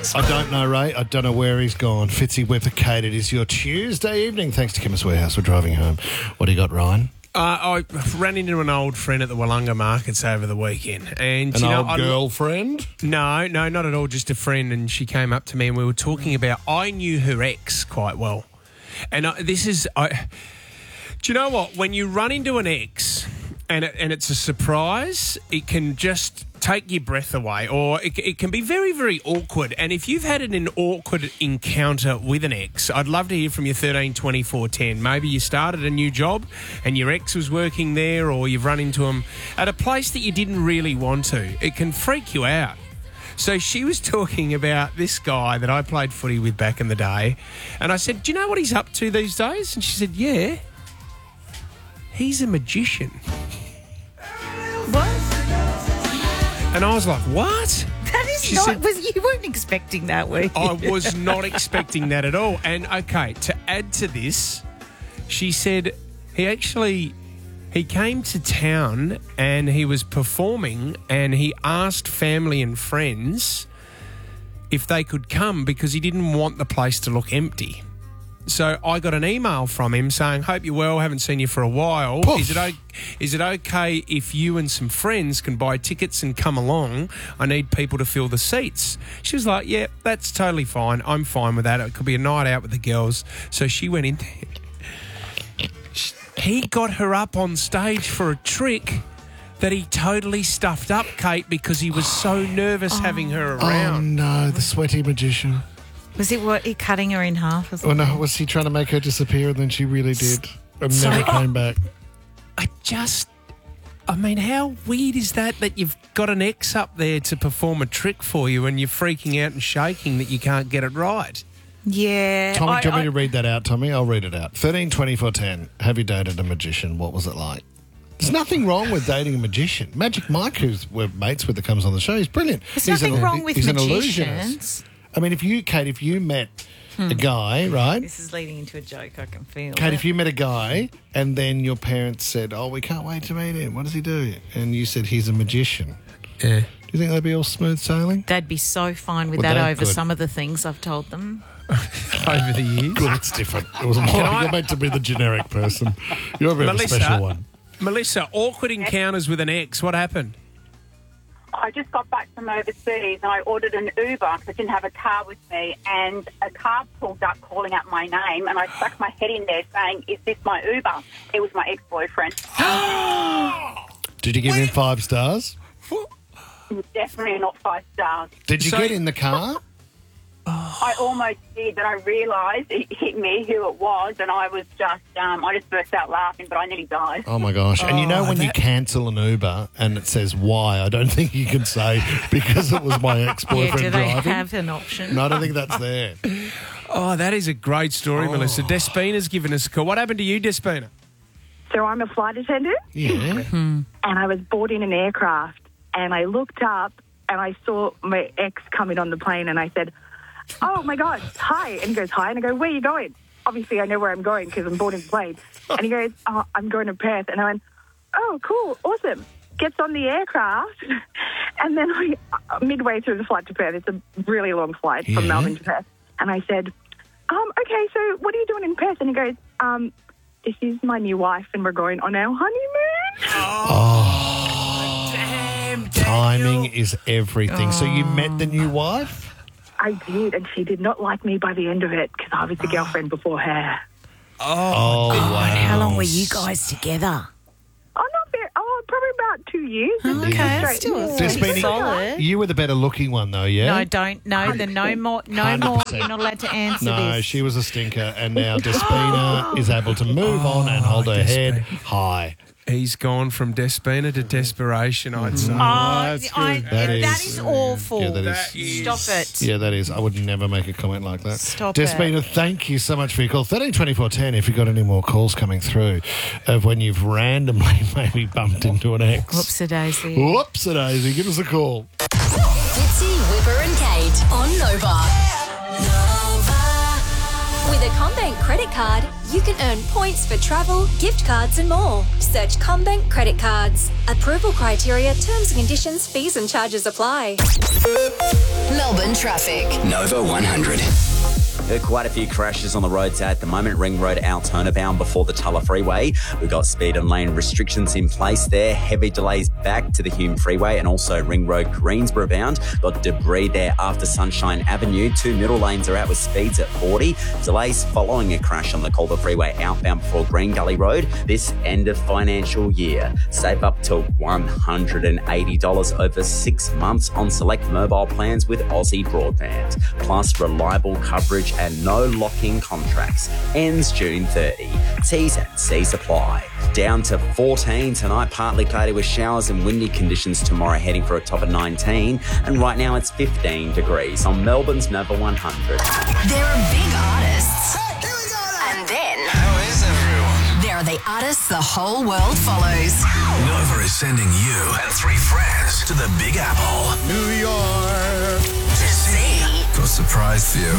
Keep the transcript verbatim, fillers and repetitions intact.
That's I don't know, Ray. I don't know where he's gone. Fitzy Whipper Kate, it is your Tuesday evening. Thanks to Chemist Warehouse for driving home. What do you got, Ryan? Uh, I ran into an old friend at the Wollonga markets over the weekend. And, An you know, old I- girlfriend? No, no, not at all. Just a friend. And she came up to me and we were talking about, I knew her ex quite well. And I, this is, I, do you know what? When you run into an ex and, it, and it's a surprise, it can just take your breath away, or it, it can be very, very awkward. And if you've had an awkward encounter with an ex, I'd love to hear from you. Thirteen twenty four ten. Maybe you started a new job and your ex was working there, or you've run into him at a place that you didn't really want to. It can freak you out. So she was talking about this guy that I played footy with back in the day, and I said, do you know what he's up to these days? And she said, yeah, he's a magician. What? And I was like, what? That is She not. said- was you weren't expecting that, were you? I was not expecting that at all. And, okay, to add to this, she said he actually, he came to town and he was performing and he asked family and friends if they could come because he didn't want the place to look empty. So I got an email from him saying, hope you're well, haven't seen you for a while. Poof. Is it, o- is it okay if you and some friends can buy tickets and come along? I need people to fill the seats. She was like, yeah, that's totally fine. I'm fine with that. It could be a night out with the girls. So she went in there. He got her up on stage for a trick that he totally stuffed up, Kate, because he was so nervous having her Oh, around. no, the sweaty magician. Was it what? He cutting her in half or Oh, something? no, was he trying to make her disappear and then she really did and So- never came back? I just, I mean, how weird is that that you've got an ex up there to perform a trick for you and you're freaking out and shaking that you can't get it right? Yeah. Tommy, I- do you want me I- to read that out, Tommy? I'll read it out. thirteen twenty-four ten. Have you dated a magician? What was it like? There's nothing wrong with dating a magician. Magic Mike, who's we're mates with, that comes on the show, he's brilliant. There's he's nothing an, wrong with he's an magicians. illusionist. I mean, if you, Kate, if you met a guy, right? This is leading into a joke. I can feel. Kate, it. if you met a guy and then your parents said, oh, we can't wait to meet him. What does he do? And you said he's a magician. Yeah. Do you think that'd be all smooth sailing? They'd be so fine with Well, that they're over good. some of the things I've told them. Over the years. Well, it's different. It was more I- you're meant to be the generic person. You're a bit of a Melissa? special one. Melissa, awkward encounters with an ex. What happened? I just got back from overseas and I ordered an Uber because I didn't have a car with me, and a car pulled up calling out my name, and I stuck my head in there saying, is this my Uber? It was my ex-boyfriend. Did you give him five stars? Definitely not five stars. Did you So- get in the car? I almost did, but I realised it hit me who it was, and I was just, um, I just burst out laughing, but I nearly died. Oh, my gosh. And you know Oh, when you that- cancel an Uber and it says why, I don't think you can say because it was my Yeah, ex-boyfriend do they driving. have an option? No, I don't think that's there. Oh, that is a great story, Melissa. Despina's given us a call. What happened to you, Despina? So I'm a flight attendant, Yeah. and I was boarding an aircraft, and I looked up and I saw my ex coming on the plane, and I said, oh, my God, hi. And he goes, hi. And I go, where are you going? Obviously, I know where I'm going because I'm boarding the plane. And he goes, oh, I'm going to Perth. And I went, oh, cool, awesome. Gets on the aircraft, and then I, midway through the flight to Perth, it's a really long flight from Yeah. Melbourne to Perth, and I said, um, okay, so what are you doing in Perth? And he goes, um, this is my new wife, and we're going on our honeymoon. Damn, Timing is everything. So you met the new wife? I did, and she did not like me by the end of it because I was the girlfriend before her. Oh, wow. How long were you guys together? Oh, not very. Oh, probably about two years. Oh, okay, that's Straight- still yeah. Just meaning- solid. You were the better looking one, though, yeah? No, don't. No, then no more. No one hundred more. percent. You're not allowed to answer No, this. she was a stinker, and now Despina is able to move on and hold her head high. He's gone from Despina to desperation, I'd say. Oh, that's I, good. That that is- is, awful. Yeah, that That is. is- Stop it. Yeah, that is. I would never make a comment like that. Stop Despina, it. thank you so much for your call. thirteen twenty-four ten, if you've got any more calls coming through of when you've randomly maybe bumped into an ex. Whoops a daisy. Whoops a daisy. Give us a call. Fitzy, Whipper and Kate on Nova. With a CommBank credit card, you can earn points for travel, gift cards and more. Search CommBank credit cards. Approval criteria, terms and conditions, fees and charges apply. Melbourne one traffic. Nova one hundred. There are quite a few crashes on the roads at the moment. Ring Road Altona bound before the Tulla Freeway. We've got speed and lane restrictions in place there. Heavy delays back to the Hume Freeway and also Ring Road Greensboro bound. Got debris there after Sunshine Avenue. Two middle lanes are out with speeds at forty. Delays following a crash on the Calder Freeway outbound before Green Gully Road. This end of financial year. Save up to one hundred eighty dollars over six months on select mobile plans with Aussie Broadband. Plus reliable coverage and no lock-in contracts. Ends June thirtieth. T's and C's apply. Down to fourteen tonight, partly cloudy with showers and windy conditions tomorrow, heading for a top of nineteen. And right now it's fifteen degrees on Melbourne's Nova one hundred. There are big artists. Hey, here we go. And then... How is everyone? there are the artists the whole world follows. Nova is sending you and three friends to the Big Apple. New York. To see For a surprise for you.